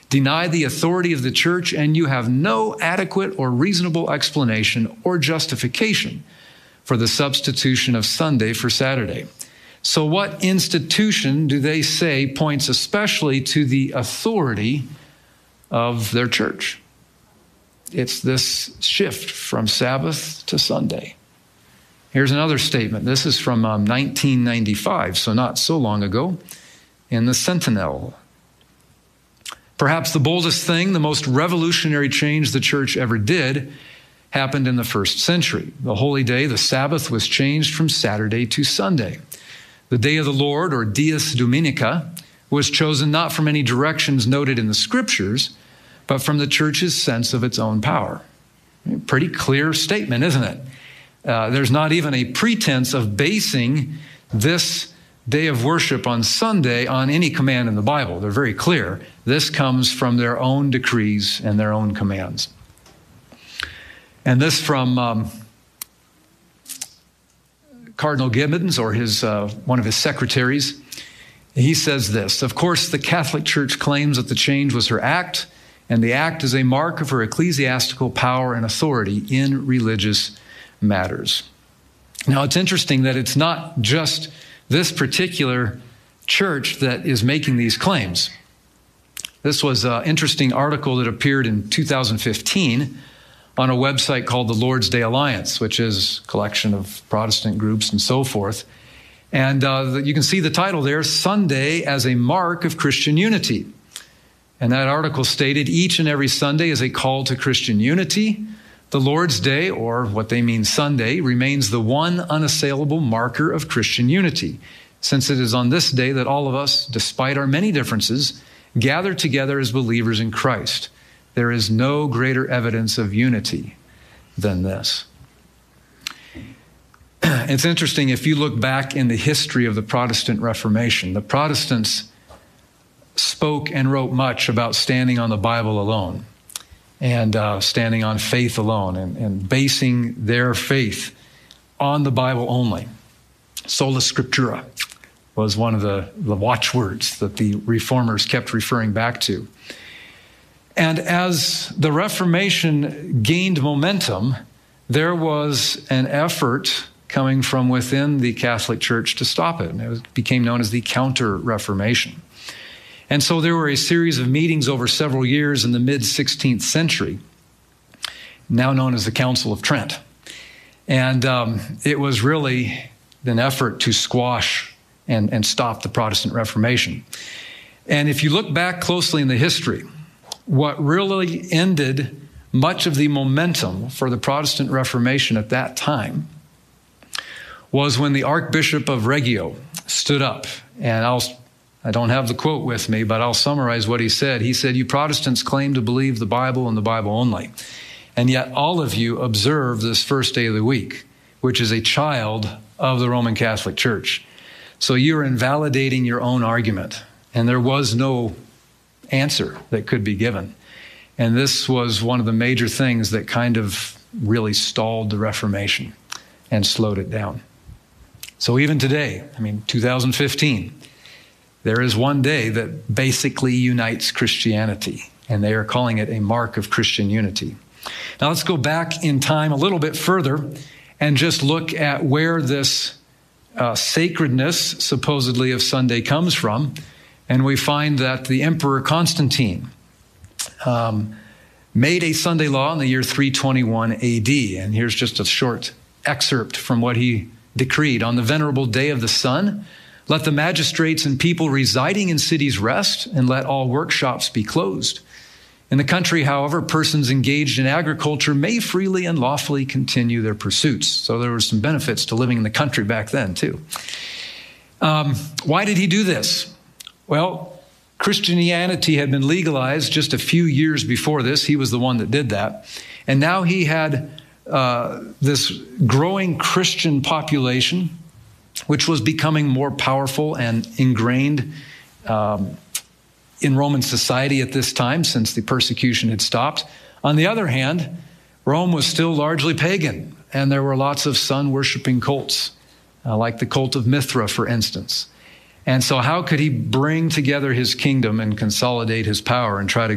deny the authority of the church, and you have no adequate or reasonable explanation or justification for the substitution of Sunday for Saturday. So what institution do they say points especially to the authority of their church? It's this shift from Sabbath to Sunday. Here's another statement. This is from 1995, so not so long ago, in the Sentinel. Perhaps the boldest thing, the most revolutionary change the church ever did, happened in the first century. The holy day, the Sabbath, was changed from Saturday to Sunday. The day of the Lord, or Dies Dominica, was chosen not from any directions noted in the Scriptures, but from the church's sense of its own power. Pretty clear statement, isn't it? There's not even a pretense of basing this day of worship on Sunday on any command in the Bible. They're very clear. This comes from their own decrees and their own commands. And this from Cardinal Gibbons, or his one of his secretaries. He says this: of course, the Catholic Church claims that the change was her act, and the act is a mark of her ecclesiastical power and authority in religious matters. Now, it's interesting that it's not just this particular church that is making these claims. This was an interesting article that appeared in 2015 on a website called the Lord's Day Alliance, which is a collection of Protestant groups and so forth. And you can see the title there, Sunday as a Mark of Christian Unity. And that article stated, each and every Sunday is a call to Christian unity. The Lord's Day, or what they mean Sunday, remains the one unassailable marker of Christian unity, since it is on this day that all of us, despite our many differences, gather together as believers in Christ. There is no greater evidence of unity than this. It's interesting, if you look back in the history of the Protestant Reformation, the Protestants spoke and wrote much about standing on the Bible alone and standing on faith alone and basing their faith on the Bible only. Sola Scriptura was one of the watchwords that the Reformers kept referring back to. And as the Reformation gained momentum, there was an effort coming from within the Catholic Church to stop it. And it became known as the Counter-Reformation. And so there were a series of meetings over several years in the mid-16th century, now known as the Council of Trent. And it was really an effort to squash and stop the Protestant Reformation. And if you look back closely in the history, what really ended much of the momentum for the Protestant Reformation at that time was when the Archbishop of Reggio stood up. And I don't have the quote with me, but I'll summarize what he said. He said, "You Protestants claim to believe the Bible and the Bible only, and yet all of you observe this first day of the week, which is a child of the Roman Catholic Church. So you're invalidating your own argument." And there was no answer that could be given. And this was one of the major things that kind of really stalled the Reformation and slowed it down. So even today, 2015, there is one day that basically unites Christianity, and they are calling it a mark of Christian unity. Now let's go back in time a little bit further and just look at where this sacredness, supposedly, of Sunday comes from. And we find that the Emperor Constantine made a Sunday law in the year 321 AD. And here's just a short excerpt from what he decreed. "On the venerable day of the sun, let the magistrates and people residing in cities rest, and let all workshops be closed. In the country, however, persons engaged in agriculture may freely and lawfully continue their pursuits." So there were some benefits to living in the country back then, too. Why did he do this? Well, Christianity had been legalized just a few years before this. He was the one that did that. And now he had this growing Christian population, which was becoming more powerful and ingrained in Roman society at this time, since the persecution had stopped. On the other hand, Rome was still largely pagan, and there were lots of sun-worshiping cults, like the cult of Mithra, for instance. And so how could he bring together his kingdom and consolidate his power and try to